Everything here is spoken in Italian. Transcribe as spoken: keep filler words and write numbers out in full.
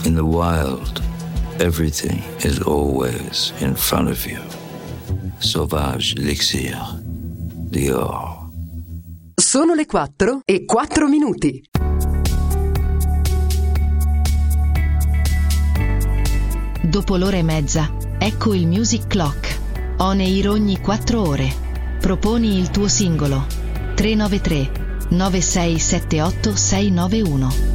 In the wild, everything is always in front of you. Sauvage Elixir, Dior. Sono le quattro e quattro minuti. Dopo l'ora e mezza, ecco il Music Clock. On air ogni quattro ore. Proponi il tuo singolo. tre nove tre nove sei sette otto sei nove uno.